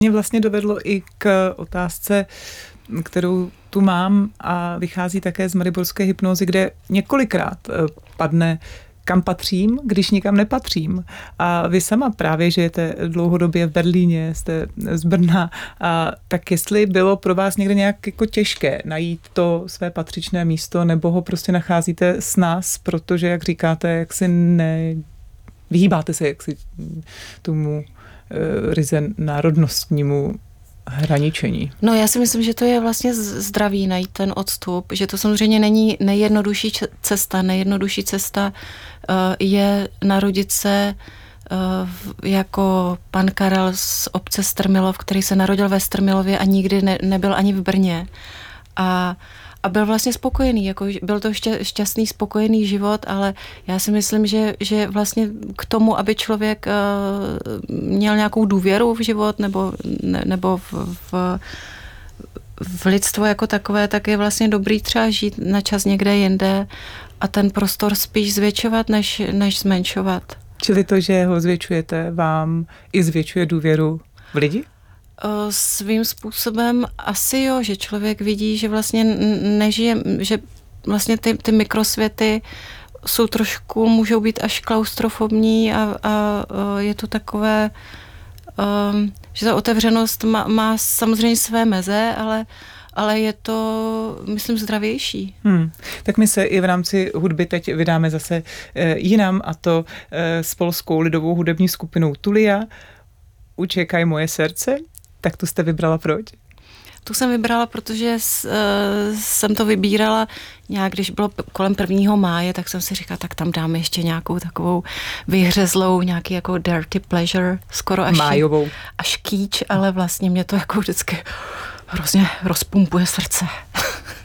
Mě vlastně dovedlo i k otázce, kterou tu mám a vychází také z mariborské hypnózy, kde několikrát padne, kam patřím, když nikam nepatřím. A vy sama právě žijete dlouhodobě v Berlíně, jste z Brna, a tak jestli bylo pro vás někde nějak jako těžké najít to své patřičné místo, nebo ho prostě nacházíte s nás, protože, jak říkáte, jak si vyhýbáte se jaksi tomu ryze národnostnímu hraničení. No já si myslím, že to je vlastně zdravý najít ten odstup, že to samozřejmě není nejjednodušší cesta. Nejjednodušší cesta je narodit se jako pan Karel z obce Strmilov, který se narodil ve Strmilově a nikdy nebyl ani v Brně. A byl vlastně spokojený, jako byl to šťastný, spokojený život, ale já si myslím, že vlastně k tomu, aby člověk měl nějakou důvěru v život nebo v lidstvo jako takové, tak je vlastně dobrý třeba žít na čas někde jinde a ten prostor spíš zvětšovat, než zmenšovat. Čili to, že ho zvětšujete, vám i zvětšuje důvěru v lidi? Svým způsobem asi jo, že člověk vidí, že vlastně nežije, že vlastně ty mikrosvěty jsou trošku, můžou být až klaustrofobní a je to takové, že ta otevřenost má samozřejmě své meze, ale je to, myslím, zdravější. Tak my se i v rámci hudby teď vydáme zase jinam, a to s polskou lidovou hudební skupinou Tulia. Učekaj moje srdce. Tak tu jste vybrala proč? Tu jsem vybrala, protože jsem to vybírala nějak, když bylo kolem 1. máje, tak jsem si říkala, tak tam dáme ještě nějakou takovou vyhřezlou, nějaký jako dirty pleasure, skoro až kýč, ale vlastně mě to jako vždycky hrozně rozpumpuje srdce.